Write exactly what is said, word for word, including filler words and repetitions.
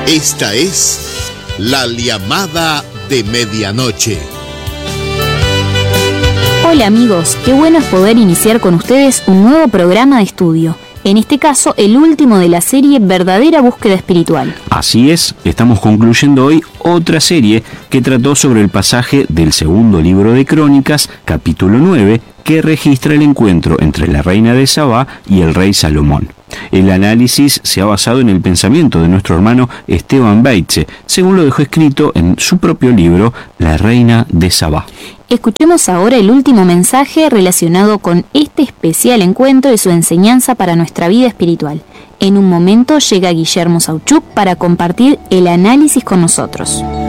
Esta es la llamada de medianoche. Hola amigos, qué bueno es poder iniciar con ustedes un nuevo programa de estudio. En este caso, el último de la serie Verdadera Búsqueda Espiritual. Así es, estamos concluyendo hoy otra serie que trató sobre el pasaje del segundo libro de Crónicas, capítulo nueve, que registra el encuentro entre la reina de Sabá y el rey Salomón. El análisis se ha basado en el pensamiento de nuestro hermano Esteban Beitze, según lo dejó escrito en su propio libro, La reina de Sabá. Escuchemos ahora el último mensaje relacionado con este especial encuentro y su enseñanza para nuestra vida espiritual. En un momento llega Guillermo Sauchuk para compartir el análisis con nosotros.